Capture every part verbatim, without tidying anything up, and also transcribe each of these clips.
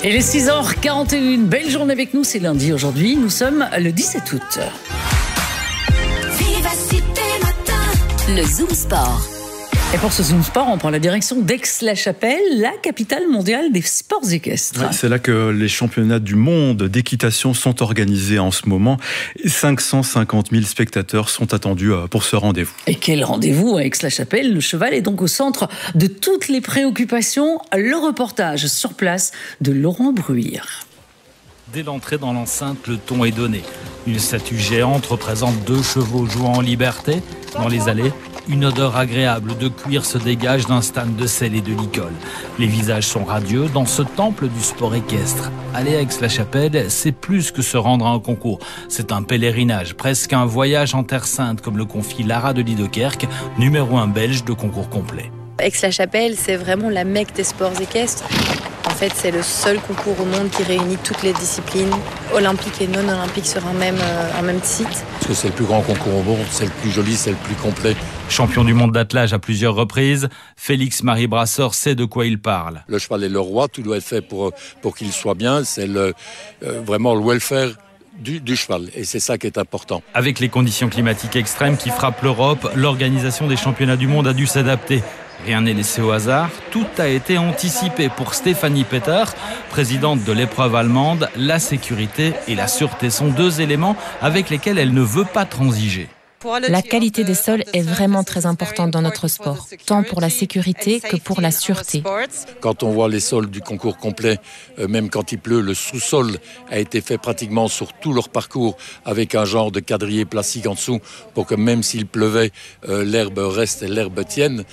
Et les six heures quarante et une, belle journée avec nous, c'est lundi aujourd'hui, nous sommes le dix-sept août. Vivacité Matin, le Zoom Sport. Et pour ce Zoom Sport, on prend la direction d'Aix-la-Chapelle, la capitale mondiale des sports équestres. Ouais, c'est là que les championnats du monde d'équitation sont organisés en ce moment. cinq cent cinquante mille spectateurs sont attendus pour ce rendez-vous. Et quel rendez-vous à Aix-la-Chapelle? Le cheval est donc au centre de toutes les préoccupations. Le reportage sur place de Laurent Bruyère. Dès l'entrée dans l'enceinte, le ton est donné. Une statue géante représente deux chevaux jouant en liberté. Dans les allées, une odeur agréable de cuir se dégage d'un stand de sel et de licol. Les visages sont radieux dans ce temple du sport équestre. Aller à Aix-la-Chapelle, c'est plus que se rendre à un concours. C'est un pèlerinage, presque un voyage en Terre Sainte, comme le confie Lara de Liedekerk, numéro un belge de concours complet. Aix-la-Chapelle, c'est vraiment la Mecque des sports équestres. En fait, c'est le seul concours au monde qui réunit toutes les disciplines, olympiques et non olympiques, sur un même, euh, un même site. Parce que c'est le plus grand concours au monde, c'est le plus joli, c'est le plus complet. Champion du monde d'attelage à plusieurs reprises, Félix-Marie Brasseur sait de quoi il parle. Le cheval est le roi, tout doit être fait pour, pour qu'il soit bien. C'est le, euh, vraiment le welfare du, du cheval, et c'est ça qui est important. Avec les conditions climatiques extrêmes qui frappent l'Europe, l'organisation des championnats du monde a dû s'adapter. Rien n'est laissé au hasard, tout a été anticipé pour Stéphanie Peter, présidente de l'épreuve allemande. La sécurité et la sûreté sont deux éléments avec lesquels elle ne veut pas transiger. La qualité des sols est vraiment très importante dans notre sport, tant pour la sécurité que pour la sûreté. Quand on voit les sols du concours complet, euh, même quand il pleut, le sous-sol a été fait pratiquement sur tout leur parcours avec un genre de quadrillé plastique en dessous pour que même s'il pleuvait, euh, l'herbe reste et l'herbe tienne.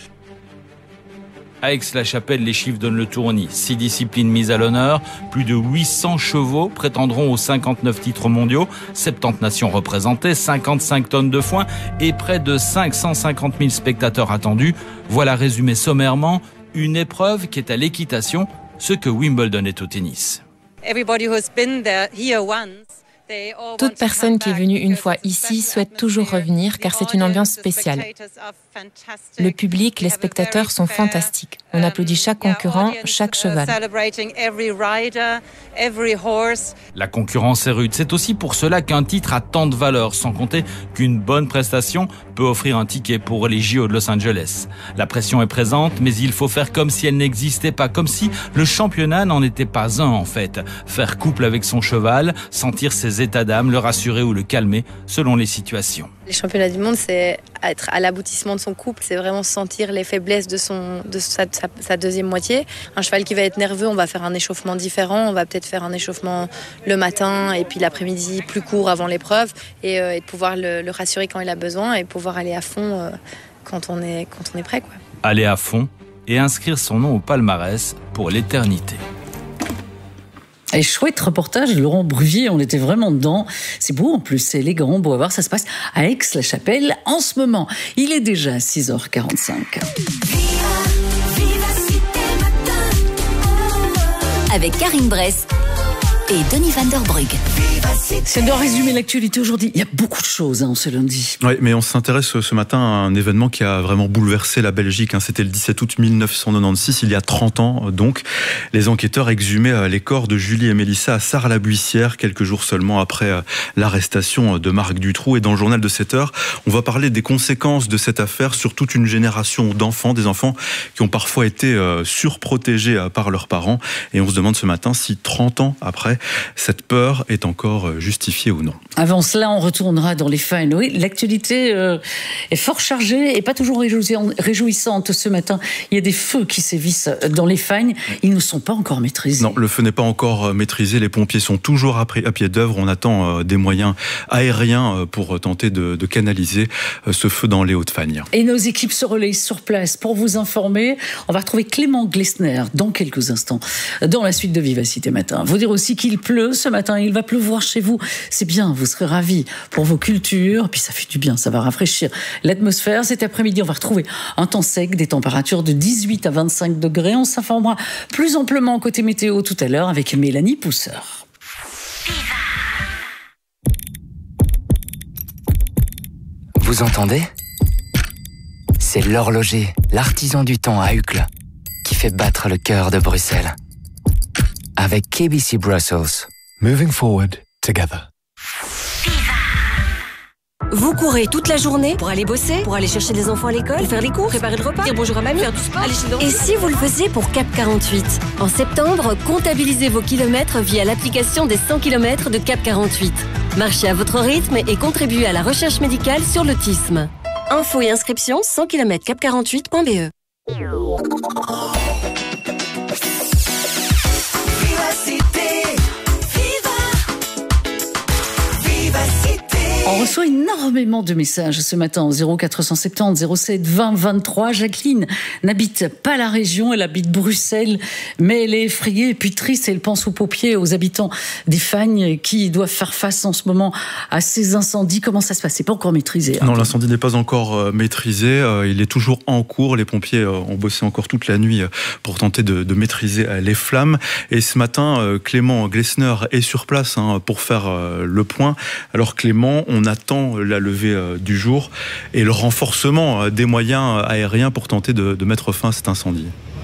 À Aix-la-Chapelle, les chiffres donnent le tournis. Six disciplines mises à l'honneur, plus de huit cents chevaux prétendront aux cinquante-neuf titres mondiaux, soixante-dix nations représentées, cinquante-cinq tonnes de foin et près de cinq cent cinquante mille spectateurs attendus. Voilà résumé sommairement une épreuve qui est à l'équitation, ce que Wimbledon est au tennis. Toute personne qui est venue une fois ici souhaite toujours revenir car c'est une ambiance spéciale. Le public, les spectateurs sont fantastiques. On applaudit chaque concurrent, chaque cheval. La concurrence est rude. C'est aussi pour cela qu'un titre a tant de valeur, sans compter qu'une bonne prestation peut offrir un ticket pour les J O de Los Angeles. La pression est présente, mais il faut faire comme si elle n'existait pas, comme si le championnat n'en était pas un en fait. Faire couple avec son cheval, sentir ses états d'âme, le rassurer ou le calmer selon les situations. Les championnats du monde, c'est être à l'aboutissement de son couple, c'est vraiment sentir les faiblesses de, son, de sa, sa, sa deuxième moitié. Un cheval qui va être nerveux, on va faire un échauffement différent, on va peut-être faire un échauffement le matin et puis l'après-midi plus court avant l'épreuve et, euh, et de pouvoir le, le rassurer quand il a besoin et pouvoir aller à fond euh, quand, on est, quand on est prêt, quoi. Aller à fond et inscrire son nom au palmarès pour l'éternité. Et chouette reportage, Laurent Bruyère, on était vraiment dedans. C'est beau en plus, c'est élégant, beau à voir. Ça se passe à Aix-la-Chapelle en ce moment. Il est déjà six heures quarante-cinq. Avec Karine Bress et Denis Van Der Brugge. C'est de résumer l'actualité aujourd'hui. Il y a beaucoup de choses hein, ce lundi. Oui, mais on s'intéresse ce matin à un événement qui a vraiment bouleversé la Belgique. C'était le dix-sept août mille neuf cent quatre-vingt-seize, il y a trente ans donc. Les enquêteurs exhumaient les corps de Julie et Mélissa à Sarre-la-Buissière, quelques jours seulement après l'arrestation de Marc Dutroux. Et dans le journal de sept heures, on va parler des conséquences de cette affaire sur toute une génération d'enfants, des enfants qui ont parfois été surprotégés par leurs parents. Et on se demande ce matin si trente ans après, cette peur est encore justifiée ou non. Avant cela, on retournera dans les fans. Oui, l'actualité euh, est fort chargée et pas toujours réjouissante ce matin. Il y a des feux qui sévissent dans les fans. Ils ne sont pas encore maîtrisés. Non, le feu n'est pas encore maîtrisé. Les pompiers sont toujours à pied d'œuvre. On attend des moyens aériens pour tenter de, de canaliser ce feu dans les Hauts-de-Fagne. Et nos équipes se relayent sur place pour vous informer. On va retrouver Clément Glessner dans quelques instants dans la suite de Vivacité Matin. Vous dire aussi qu'il pleut ce matin. Il va pleuvoir chez vous. C'est bien, vous serez ravis pour vos cultures. Puis ça fait du bien, ça va rafraîchir l'atmosphère. Cet après-midi, on va retrouver un temps sec, des températures de dix-huit à vingt-cinq degrés. On s'informera plus amplement côté météo tout à l'heure avec Mélanie Pousseur. Vous entendez ? C'est l'horloger, l'artisan du temps à Uccle, qui fait battre le cœur de Bruxelles. avec K B C Brussels. Moving forward together. Vous courez toute la journée pour aller bosser, pour aller chercher les enfants à l'école, faire les cours, préparer le repas, dire bonjour à mamie, faire du sport, aller chez le dentiste. Et si vous le faisiez pour Cap quarante-huit? En septembre, comptabilisez vos kilomètres via l'application des cent kilomètres de Cap quarante-huit. Marchez à votre rythme et contribuez à la recherche médicale sur l'autisme. Infos et inscriptions cent kilomètres cap quarante-huit point b e. On reçoit énormément de messages ce matin au zéro quatre cent soixante-dix zéro sept vingt vingt-trois. Jacqueline n'habite pas la région, elle habite Bruxelles, mais elle est effrayée et puis triste. Elle pense aux pompiers, aux habitants des Fagnes qui doivent faire face en ce moment à ces incendies. Comment ça se passe? C'est pas encore maîtrisé. Hein. Non, l'incendie n'est pas encore euh, maîtrisé. Euh, il est toujours en cours. Les pompiers euh, ont bossé encore toute la nuit euh, pour tenter de, de maîtriser euh, les flammes. Et ce matin, euh, Clément Glessner est sur place hein, pour faire euh, le point. Alors Clément, on attend la levée euh, du jour et le renforcement euh, des moyens aériens pour tenter de, de mettre fin à cet incendie.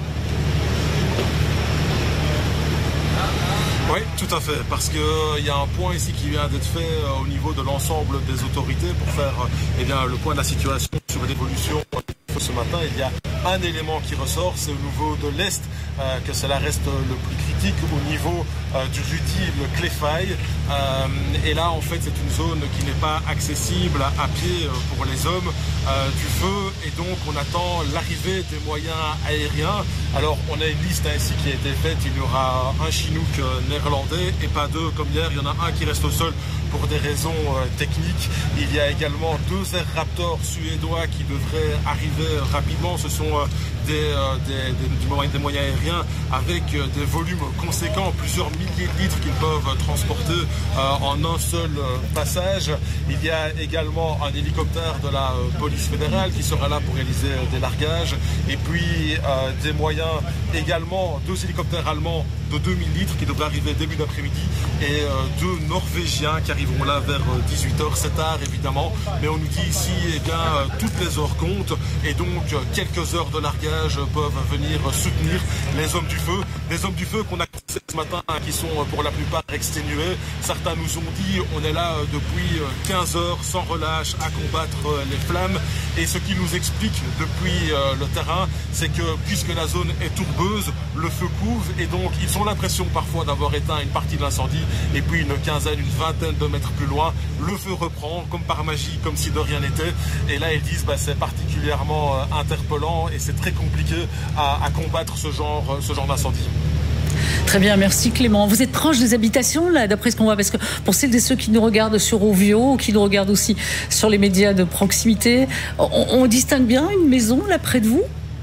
Oui, tout à fait, parce qu'il euh, y a un point ici qui vient d'être fait euh, au niveau de l'ensemble des autorités pour faire euh, eh bien, le point de la situation sur l'évolution. Ce matin, il y a un élément qui ressort, c'est au niveau de l'Est euh, que cela reste le plus critique au niveau euh, du Rudy, le Cléfaille. Euh, et là, en fait, c'est une zone qui n'est pas accessible à, à pied euh, pour les hommes euh, du feu. Et donc, on attend l'arrivée des moyens aériens. Alors, on a une liste hein, ici qui a été faite. Il y aura un Chinook euh, néerlandais et pas deux comme hier. Il y en a un qui reste au sol pour des raisons euh, techniques. Il y a également deux Air Raptor suédois qui devraient arriver rapidement. Ce sont euh, des, euh, des, des, des moyens aériens avec euh, des volumes conséquents, plusieurs milliers de litres qu'ils peuvent transporter euh, en un seul euh, passage. Il y a également un hélicoptère de la euh, police fédérale qui sera là pour réaliser euh, des largages. Et puis euh, des moyens également, deux hélicoptères allemands de deux mille litres qui devraient arriver début d'après-midi et euh, deux Norvégiens qui arriveront là vers euh, dix-huit heures. C'est tard évidemment, mais on nous dit ici eh bien, euh, toutes les heures comptent et donc euh, quelques heures de largage peuvent venir soutenir les hommes du feu. Des hommes du feu qu'on a ce matin hein, qui sont euh, pour la plupart exténués. Certains nous ont dit on est là euh, depuis euh, quinze heures sans relâche à combattre euh, les flammes et ce qui nous explique depuis euh, le terrain c'est que puisque la zone est tourbeuse, le feu couvre et donc ils ont l'impression parfois d'avoir éteint une partie de l'incendie et puis une quinzaine, une vingtaine de mètres plus loin, le feu reprend comme par magie, comme si de rien n'était. Et là ils disent bah, c'est particulièrement euh, interpellant et c'est très compliqué à, à combattre ce genre, ce genre d'incendie. Très bien, merci Clément. Vous êtes proche des habitations, là, d'après ce qu'on voit, parce que pour celles et ceux qui nous regardent sur Ovio, ou qui nous regardent aussi sur les médias de proximité, on, on distingue bien une maison, là, près de vous ?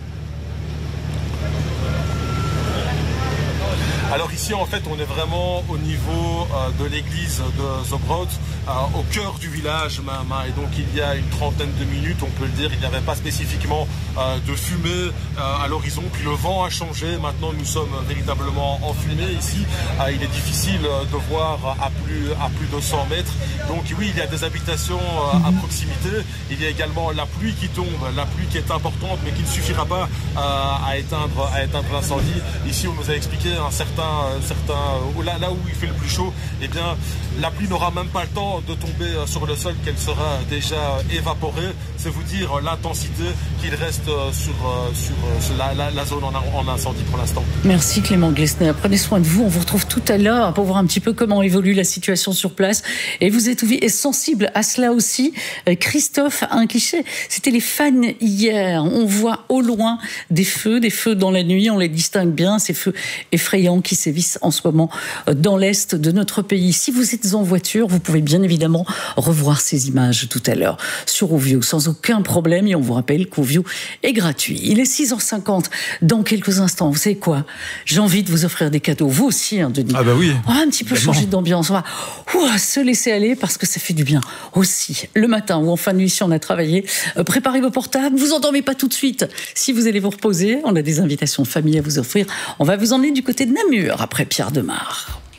Alors ici, en fait, on est vraiment au niveau euh, de l'église de Zobrot, euh, au cœur du village même. Hein, et donc, il y a une trentaine de minutes, on peut le dire, il n'y avait pas spécifiquement euh, de fumée euh, à l'horizon. Puis le vent a changé. Maintenant, nous sommes véritablement en fumée ici. Euh, il est difficile de voir à plus, à plus de cent mètres. Donc oui, il y a des habitations euh, à proximité. Il y a également la pluie qui tombe, la pluie qui est importante, mais qui ne suffira pas euh, à éteindre, à éteindre l'incendie. Ici, on nous a expliqué un certain certains, là, là où il fait le plus chaud, eh bien, la pluie n'aura même pas le temps de tomber sur le sol qu'elle sera déjà évaporée. C'est vous dire l'intensité qu'il reste sur, sur, sur la, la, la zone en, en incendie pour l'instant. Merci Clément Glessner. Prenez soin de vous. On vous retrouve tout à l'heure pour voir un petit peu comment évolue la situation sur place. Et vous êtes sensible à cela aussi. Christophe a un cliché. C'était les fans hier. On voit au loin des feux, des feux dans la nuit. On les distingue bien. Ces feux effrayants qui sévissent en ce moment dans l'est de notre pays. Si vous êtes en voiture, vous pouvez bien évidemment revoir ces images tout à l'heure sur Ovio sans aucun problème. Et on vous rappelle qu'Ovio est gratuit. Il est six heures cinquante. Dans quelques instants, vous savez quoi? J'ai envie de vous offrir des cadeaux. Vous aussi, hein, Denis. Ah bah oui. On va un petit peu évidemment. changer d'ambiance. On va ouah, se laisser aller parce que ça fait du bien aussi. Le matin ou en fin de nuit, si on a travaillé, euh, préparez vos portables. Vous endormez pas tout de suite. Si vous allez vous reposer, on a des invitations de famille à vous offrir. On va vous emmener du côté de Namur après Pierre Demar.